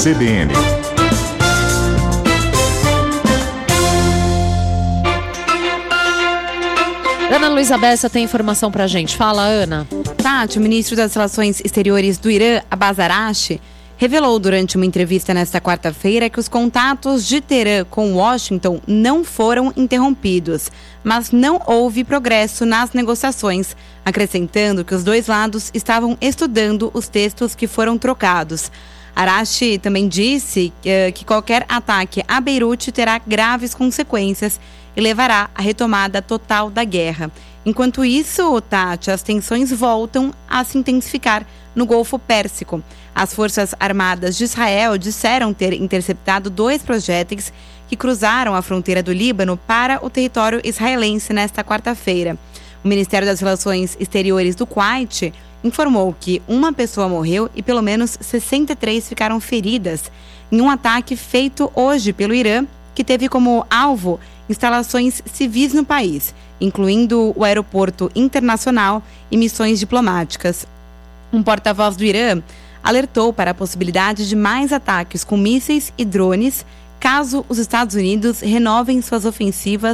CBN. Ana Luísa Bessa tem informação pra gente. Fala, Ana. Tati, o ministro das Relações Exteriores do Irã, Abbas Araghchi, revelou durante uma entrevista nesta quarta-feira que os contatos de Teherã com Washington não foram interrompidos, mas não houve progresso nas negociações, acrescentando que os dois lados estavam estudando os textos que foram trocados. Araghchi também disse que qualquer ataque a Beirute terá graves consequências e levará à retomada total da guerra. Enquanto isso, Tati, as tensões voltam a se intensificar no Golfo Pérsico. As Forças Armadas de Israel disseram ter interceptado 2 projéteis que cruzaram a fronteira do Líbano para o território israelense nesta quarta-feira. O Ministério das Relações Exteriores do Kuwait informou que uma pessoa morreu e pelo menos 63 ficaram feridas em um ataque feito hoje pelo Irã, que teve como alvo instalações civis no país, incluindo o aeroporto internacional e missões diplomáticas. Um porta-voz do Irã alertou para a possibilidade de mais ataques com mísseis e drones caso os Estados Unidos renovem suas ofensivas